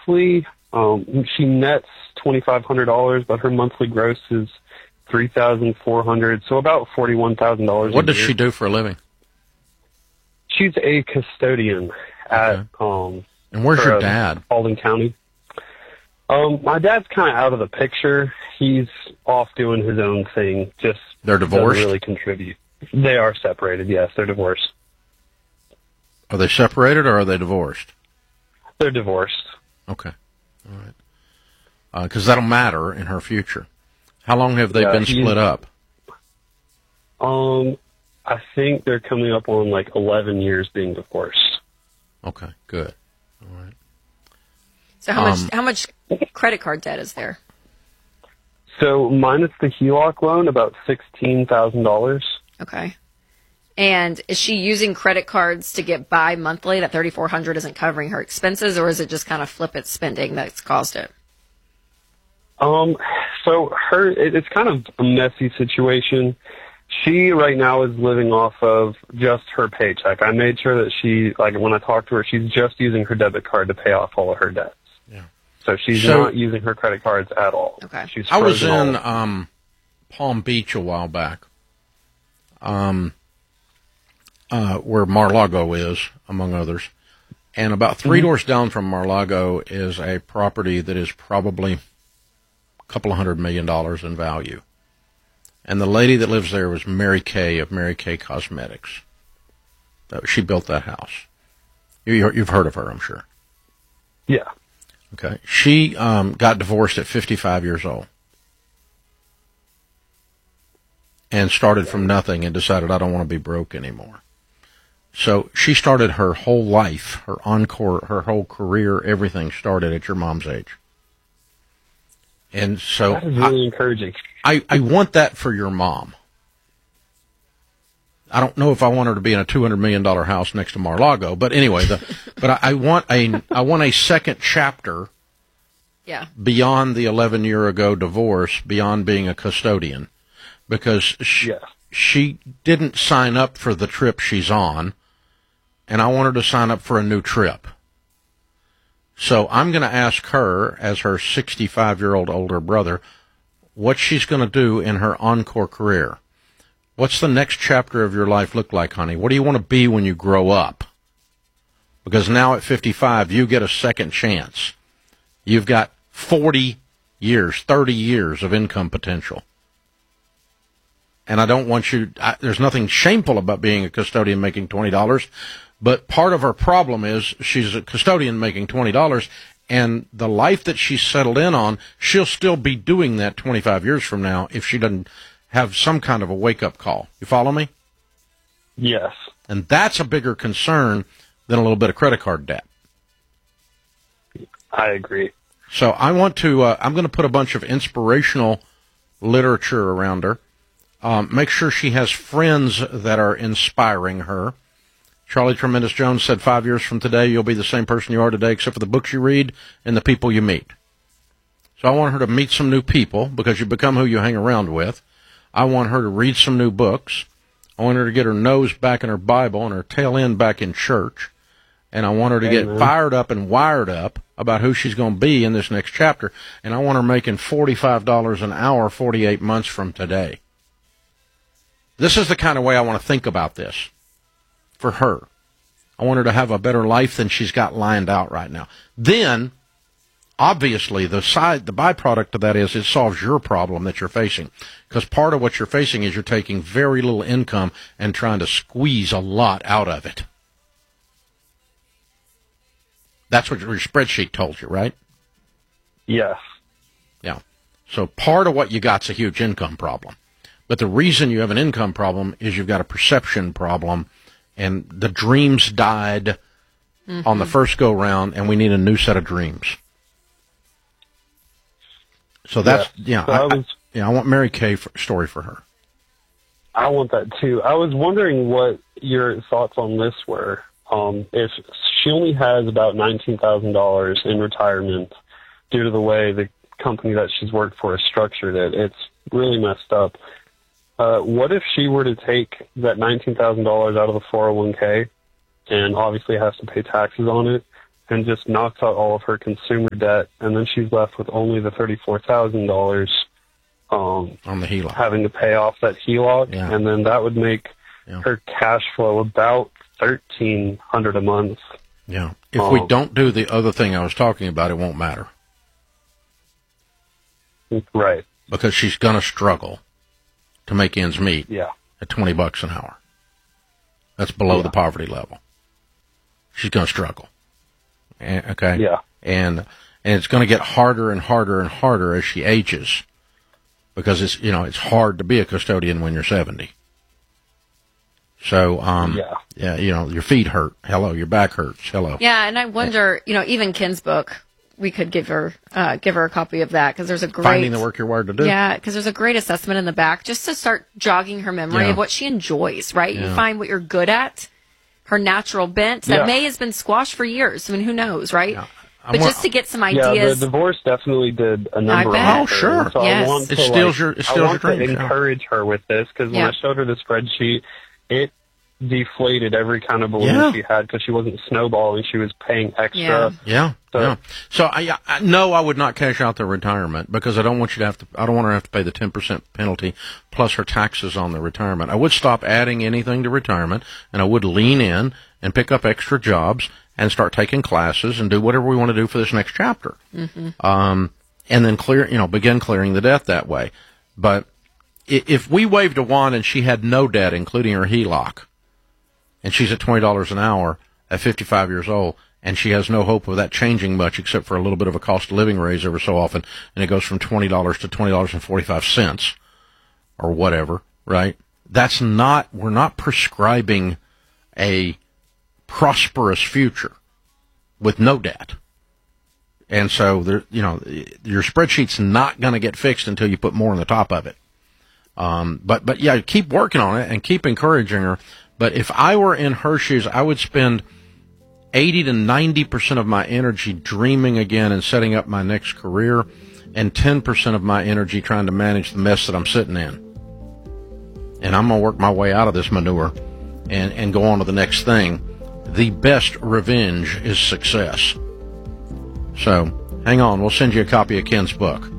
monthly, she nets $2,500, but her monthly gross is $3,400, so about $41,000. What does she do for a living? She's a custodian at and where's your dad? Alden County. My dad's kind of out of the picture. He's off doing his own thing. Just they're divorced. Doesn't really contribute. They are separated. Yes, they're divorced. Are they separated or are they divorced? They're divorced. Okay, all right. Because that'll matter in her future. How long have they been split up? I think they're coming up on like 11 years being divorced. Okay, good. All right. So how much credit card debt is there? So minus the HELOC loan, about $16,000. Okay. And is she using credit cards to get by monthly? That $3,400 isn't covering her expenses, or is it just kind of flip it spending that's caused it? So it's kind of a messy situation. She right now is living off of just her paycheck. I made sure that she, like when I talked to her, she's just using her debit card to pay off all of her debts. Yeah. So she's not using her credit cards at all. Okay. I was in Palm Beach a while back, where Mar-Lago is, among others. And about three doors down from Mar-Lago is a property that is probably a couple of $100 million in value. And the lady that lives there was Mary Kay of Mary Kay Cosmetics. She built that house. You've heard of her, I'm sure. Yeah. Okay. She got divorced at 55 years old and started from nothing and decided, I don't want to be broke anymore. So she started her whole life, her whole career, everything started at your mom's age. And so that is really encouraging. I want that for your mom. I don't know if I want her to be in a $200 million house next to Mar-Lago, but anyway, but I want a second chapter. Yeah. Beyond the 11-year-ago divorce, beyond being a custodian, because she didn't sign up for the trip she's on, and I want her to sign up for a new trip. So I'm going to ask her, as her 65-year-old older brother, what she's going to do in her encore career. What's the next chapter of your life look like, honey? What do you want to be when you grow up? Because now at 55, you get a second chance. You've got 40 years, 30 years of income potential. And I don't want you, there's nothing shameful about being a custodian making $20, but part of her problem is she's a custodian making $20, and the life that she's settled in on, she'll still be doing that 25 years from now if she doesn't have some kind of a wake-up call. You follow me? Yes. And that's a bigger concern than a little bit of credit card debt. I agree. So I want to, I'm going to put a bunch of inspirational literature around her. Make sure she has friends that are inspiring her. Charlie Tremendous Jones said 5 years from today, you'll be the same person you are today, except for the books you read and the people you meet. So I want her to meet some new people, because you become who you hang around with. I want her to read some new books. I want her to get her nose back in her Bible and her tail end back in church. And I want her to get fired up and wired up about who she's going to be in this next chapter. And I want her making $45 an hour 48 months from today. This is the kind of way I want to think about this for her. I want her to have a better life than she's got lined out right now. Then, obviously, the byproduct of that is it solves your problem that you're facing. Because part of what you're facing is you're taking very little income and trying to squeeze a lot out of it. That's what your spreadsheet told you, right? Yes. Yeah. So part of what you got's a huge income problem. But the reason you have an income problem is you've got a perception problem, and the dreams died on the first go-round, and we need a new set of dreams. So that's, I want Mary Kay story for her. I want that too. I was wondering what your thoughts on this were. If she only has about $19,000 in retirement due to the way the company that she's worked for has structured it, it's really messed up. What if she were to take that $19,000 out of the 401k and obviously has to pay taxes on it, and just knocks out all of her consumer debt, and then she's left with only the $34,000 on the HELOC, having to pay off that HELOC, Yeah. and then that would make her cash flow about $1,300 a month. Yeah. If we don't do the other thing I was talking about, it won't matter. Right. Because she's going to struggle to make ends meet Yeah. at $20 an hour. That's below the poverty level. She's going to struggle. Okay? Yeah. And it's going to get harder and harder and harder as she ages, because it's hard to be a custodian when you're 70. So, your feet hurt. Hello. Your back hurts. Hello. Yeah. And I wonder, even Ken's book, we could give her a copy of that, because there's a great Finding the Work You're Wired to Do. Yeah, because there's a great assessment in the back just to start jogging her memory of what she enjoys, right? Yeah. You find what you're good at, her natural bent that may has been squashed for years. I mean, who knows, right? Yeah. But just to get some ideas. Yeah, the divorce definitely did a number bet. on her. Oh, sure. So Yes. I want It to, steals your dreams. I want to Yeah. encourage her with this, because when I showed her the spreadsheet, it deflated every kind of balloon she had, because she wasn't snowballing, she was paying extra. Yeah. So I would not cash out the retirement, because I don't want her to have to pay the 10% penalty plus her taxes on the retirement. I would stop adding anything to retirement, and I would lean in and pick up extra jobs and start taking classes and do whatever we want to do for this next chapter. Mm-hmm. And then begin clearing the debt that way. But if we waved a wand and she had no debt, including her HELOC, and she's at $20 an hour at 55 years old, and she has no hope of that changing much except for a little bit of a cost of living raise every so often, and it goes from $20 to $20.45 or whatever, right? We're not prescribing a prosperous future with no debt. And so your spreadsheet's not going to get fixed until you put more on the top of it. But yeah, keep working on it and keep encouraging her. But if I were in her shoes, I would spend 80 to 90% of my energy dreaming again and setting up my next career, and 10% of my energy trying to manage the mess that I'm sitting in. And I'm going to work my way out of this manure and go on to the next thing. The best revenge is success. So hang on, we'll send you a copy of Ken's book.